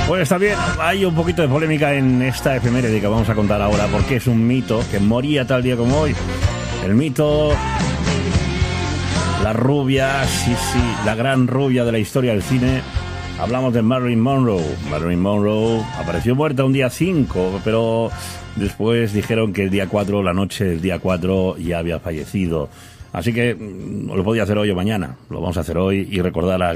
Pues está bien, hay un poquito de polémica en esta efeméride que vamos a contar ahora, porque es un mito que moría tal día como hoy. El mito, la rubia, sí, la gran rubia de la historia del cine. Hablamos de Marilyn Monroe. Marilyn Monroe apareció muerta un día 5, pero después dijeron que el día 4, la noche del día 4, ya había fallecido. Así que lo podía hacer hoy o mañana. Lo vamos a hacer hoy y recordar a